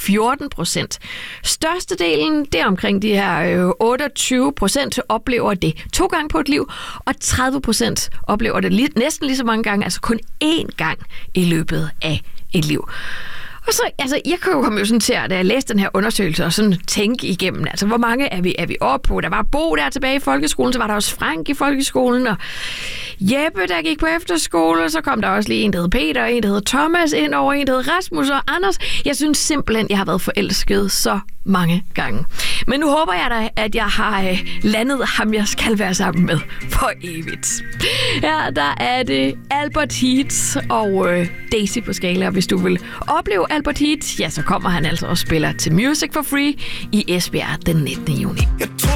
14%. Størstedelen, det er omkring de her 28%, oplever det 2 gange på et liv, og 30% oplever det næsten lige så mange gange, altså kun 1 gang i løbet af et liv. Og så, jeg kan jo komme sådan til, at da jeg læste den her undersøgelse og sådan tænke igennem, altså hvor mange er vi oppe på? Der var Bo der tilbage i folkeskolen, så var der også Frank i folkeskolen, og Jeppe, der gik på efterskole, og så kom der også lige en, der hed Peter, en, der hed Thomas ind over, en, der hed Rasmus og Anders. Jeg synes simpelthen, jeg har været forelsket så mange gange. Men nu håber jeg da, at jeg har landet ham, jeg skal være sammen med for evigt. Her der er det Albert Heat og Daisy på Scala. Hvis du vil opleve Albert Heat, ja, så kommer han altså og spiller til Music for Free i Esbjerg den 19. juni.